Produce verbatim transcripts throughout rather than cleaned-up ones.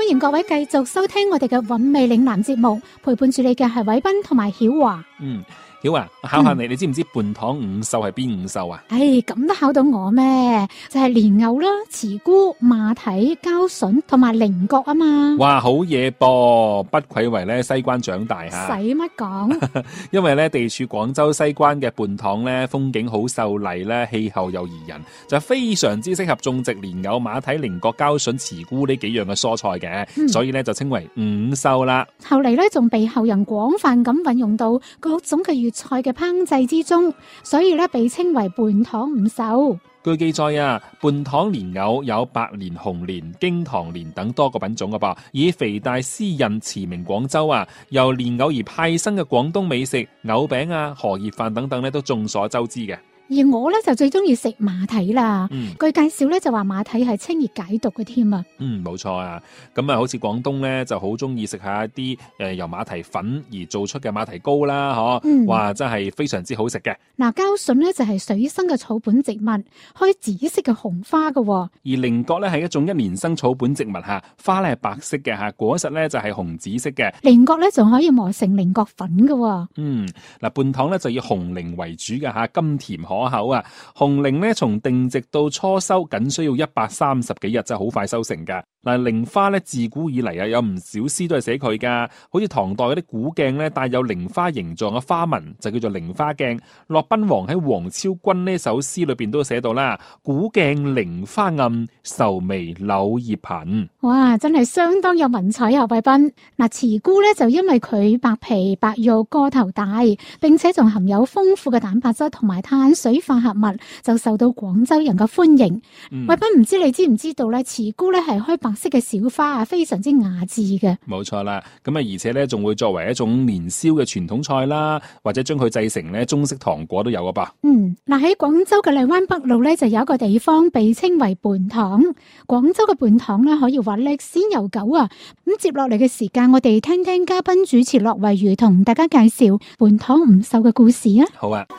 歡迎各位繼續收聽我哋嘅韻味嶺南節目，陪伴住你嘅係偉斌同埋曉華。 嗯，曉華，我考下你，嗯、你知唔知泮塘五秀係邊五秀啊？ 唉，咁都考到我咩？就係蓮藕啦、慈菇、馬蹄、膠筍同埋菱角啊嘛。 哇，好嘢噃！不愧為咧西關長大吓。 使乜講？ 因為咧地處廣州西關嘅泮塘咧，風景好秀麗咧，氣候又宜人，就非常之適合種植蓮藕、馬蹄、菱角、膠筍、慈菇呢幾樣嘅蔬菜嘅，嗯、所以咧就稱為五秀啦。 後嚟咧仲被後人廣泛咁運用到各種嘅粵菜嘅烹製之中，所以咧被稱為泮塘五秀。 據記載啊，泮塘蓮藕有白蓮、紅蓮、京糖蓮等多個品種嘅噃，以肥大絲韌馳名廣州啊。由蓮藕而派生嘅廣東美食藕餅啊、荷葉飯等等咧，都眾所周知嘅。 而我咧就最中意食馬蹄啦。 嗯、 據介紹咧就話馬蹄係清熱解毒嘅添啊。 嗯，冇錯啊。咁啊，好似廣東咧就好中意食下一啲誒、呃、由馬蹄粉而做出嘅馬蹄糕啦，嗬、嗯。哇，真係非常之好食嘅。 嗱，膠筍咧就係水生嘅草本植物，開紫色嘅紅花嘅。而菱角咧係一種一年生草本植物吓，花咧係白色嘅吓，果實咧就係紅紫色嘅。 菱角咧仲可以磨成菱角粉嘅。嗯， 嗱，泮塘咧就以紅菱為主嘅吓，甘甜可口啊！紅菱咧從定植到初收，僅需要一百三十幾日，真係好快收成噶。嗱，菱花咧自古以嚟啊，有唔少詩都係寫佢噶，好似唐代嗰啲古鏡咧帶有菱花形狀嘅花紋，就叫做菱花鏡。駱賓王喺王昭君呢首詩裏邊都寫到啦：古鏡菱花暗，愁眉柳葉貧。 哇，真係相當有文采啊，偉斌。嗱，慈菇咧就因為佢白皮白肉個頭大，並且仲含有豐富嘅蛋白質同埋碳水化合物，就受到廣州人嘅歡迎。偉斌，唔知你知唔知道咧？慈菇咧係開白色嘅小花啊，非常之雅致嘅。 冇錯啦，咁啊，而且咧仲會作為一種年宵嘅傳統菜啦，或者將佢製成咧中式糖果都有噶噃。 嗯，嗱，喺廣州嘅荔灣北路咧就有一個地方被稱為泮塘。廣州嘅泮塘咧可以話歷史悠久啊。咁接落嚟嘅時間，我哋聽聽嘉賓主持駱惠如同大家介紹泮塘五秀嘅故事啊。 好啊。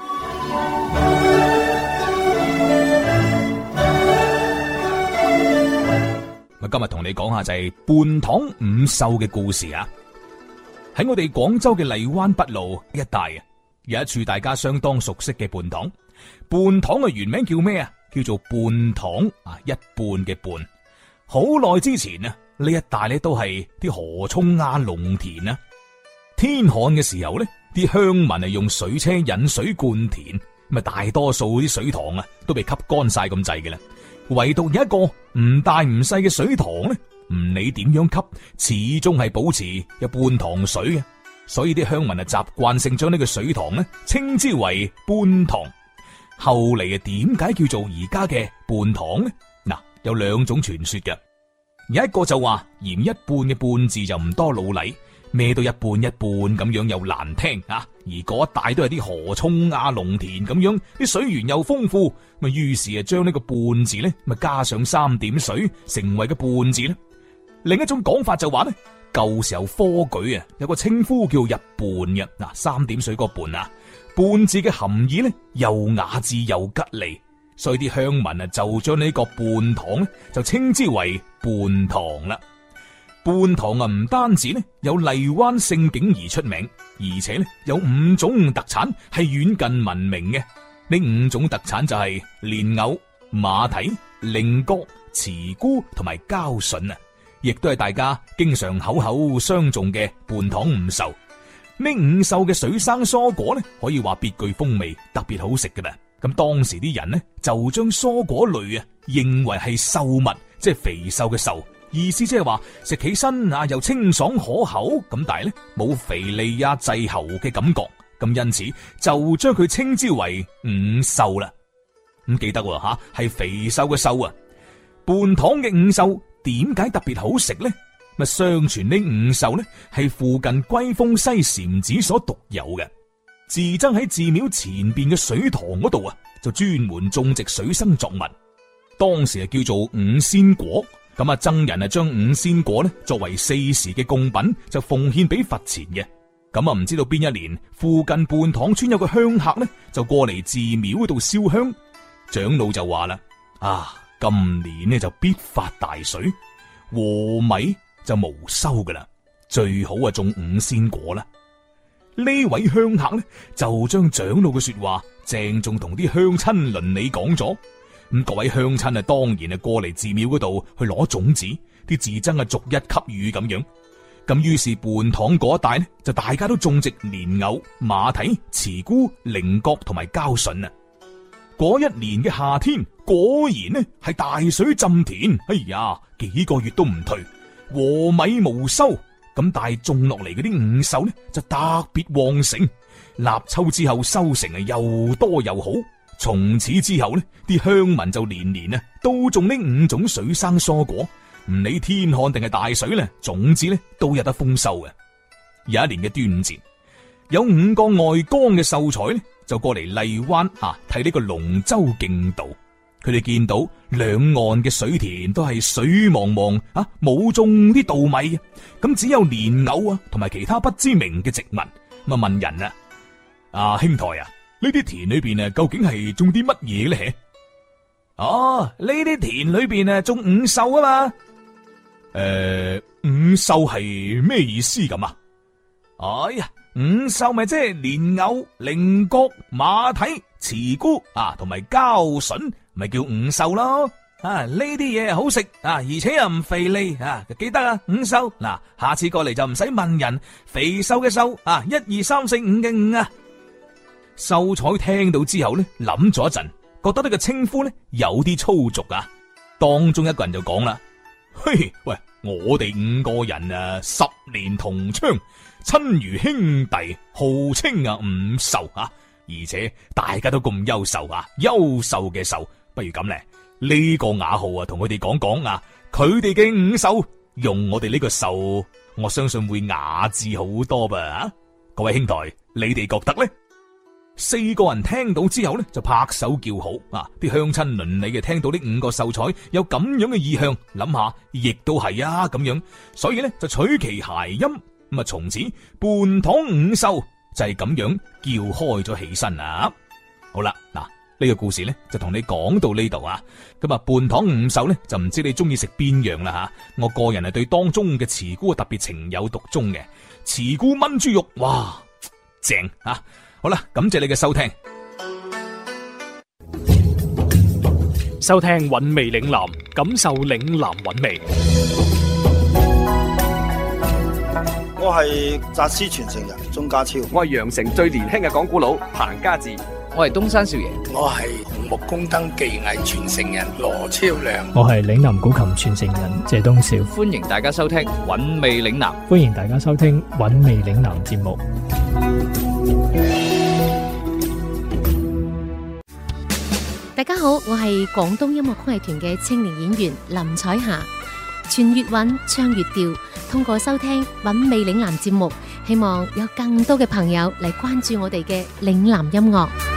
我今日同你講下就係泮塘五秀嘅故事啊！喺我哋廣州嘅荔灣北路一帶啊，有一處大家相當熟悉嘅泮塘。泮塘嘅原名叫咩啊？叫做泮塘啊，一半嘅半。好耐之前啊，呢一帶咧都係啲河涌啊、農田啊。天旱嘅時候咧，啲鄉民係用水車引水灌田，咁啊大多數啲水塘啊都被吸乾晒咁滯嘅啦。唯獨有一個唔大唔細嘅水塘咧，唔理點樣吸，始終係保持有半塘水嘅，所以啲鄉民啊習慣性將呢個水塘咧稱之為泮塘。後嚟啊，點解叫做而家嘅泮塘呢？嗱，有兩種傳說嘅，有一個就話嫌一半嘅半字就唔多老禮，咩都一半一半咁樣又難聽啊，而嗰一帶都係啲河涌啊、農田咁樣，啲水源又豐富，咪於是啊將呢個半字咧咪加上三點水，成為個泮字咧。另一種講法就話咧，舊時候科舉啊有個稱呼叫入泮嘅，嗱，三點水個泮啊，泮字嘅含義咧又雅致又吉利，所以啲鄉民啊就將呢個泮塘咧就稱之為泮塘啦。泮塘啊唔單止咧有荔灣勝景而出名，而且咧有五種特產係遠近聞名嘅。呢五種特產就係蓮藕、馬蹄、菱角、慈菇同埋膠筍啊，亦都係大家經常口口相中嘅泮塘五秀。呢五秀嘅水生蔬果咧，可以話別具風味，特別好食噶啦。咁當時啲人呢，就將蔬果類啊認為係瘦物，即係肥瘦嘅瘦。意思即係話食起身啊又清爽可口，咁但係咧冇肥膩啊滯喉嘅感覺，咁因此就將佢稱之為五秀啦。咁記得吓係肥瘦嘅瘦啊。泮塘嘅五秀點解特別好食咧？咪相傳呢五秀咧係附近龜峰西禪寺所獨有嘅。自僧喺寺廟前邊嘅水塘嗰度啊，就專門種植水生作物，當時啊叫做五仙果。咁啊，僧人啊將五仙果咧作為四時嘅供品，就奉獻俾佛前嘅。咁啊，唔知道邊一年附近泮塘村有個香客咧，就過嚟寺廟度燒香，長老就話啦：啊，今年呢就必發大水，禾米、 就無收噶啦，最好啊種五仙果啦。呢位香客呢就將長老嘅說話鄭重同啲鄉親鄰里講咗。咁各位鄉親啊，當然係過嚟寺廟嗰度去攞種子，啲自僧啊逐一給予咁樣。咁於是泮塘嗰一帶呢，就大家都種植蓮藕、馬蹄、慈菇、菱角同埋膠筍啊。嗰一年嘅夏天，果然呢係大水浸田，哎呀，幾個月都唔退，禾米無收。咁但係種落嚟嗰啲五秀呢，就特別旺盛，立秋之後收成啊又多又好。從此之後呢，啲鄉民就年年啊都種呢五種水生蔬果，唔理天旱定係大水呢，總之呢都有得豐收嘅。有一年嘅端午節，有五個外江嘅秀才呢，就過嚟荔灣啊睇呢個龍舟競渡。佢哋見到兩岸嘅水田都係水茫茫啊，冇種啲稻米嘅，咁只有蓮藕啊同埋其他不知名嘅植物。咁啊問人啊，啊兄台啊，呢啲田裏邊啊究竟係種啲乜嘢咧？哦，呢啲田裏邊啊種五秀啊嘛。誒、呃，五秀係咩意思咁啊？哎呀，五秀咪即係蓮藕、菱角、馬蹄、慈菇啊，同埋膠筍，咪叫五秀咯。啊，呢啲嘢好食啊，而且又唔肥膩啊，記得啊，五秀嗱，下次過嚟就唔使問人，肥瘦嘅瘦啊，一二三四五嘅五啊。秀才聽到之後呢，諗咗一陣，覺得呢個稱呼呢有啲粗俗啊。當中一個人就講啦：嘿，喂，我哋五個人啊，十年同窗，親如兄弟，號稱啊五秀啊，而且大家都咁優秀啊，優秀嘅秀，不如咁咧，呢個雅號啊，同佢哋講講啊，佢哋嘅五秀用我哋呢個秀，我相信會雅致好多吧。啊，各位兄台，你哋覺得呢？四個人聽到之後呢，就拍手叫好啊！啲鄉親鄰里嘅聽到呢五個秀才有咁樣嘅意向，諗下亦都係啊咁樣，所以呢，就取其諧音，咁啊從此泮塘五秀就係咁樣叫開咗起身啦。好啦，嗱、這、呢個故事呢，就同你講到呢度啊。咁啊泮塘五秀呢，就唔知你中意食邊樣啦吓。我個人係對當中嘅慈菇特別情有獨鍾嘅，慈菇炆豬肉，哇正啊！好啦，感謝你嘅收聽。 收聽韻味嶺南，感受嶺南韻味。 我係扎師傳承人鐘家超， 我係羊城最年輕嘅講古佬彭家志， 我係東山少爺， 我係紅木工燈技藝傳承人羅超良， 我係嶺南古琴傳承人謝東少。 歡迎大家收聽韻味嶺南， 歡迎大家收聽韻味嶺南節目。 大家好，我係廣東音樂曲藝團嘅青年演員林彩霞，傳粵韻，唱粵調，通過收聽韻味嶺南節目，希望有更多嘅朋友嚟關注我哋嘅嶺南音樂。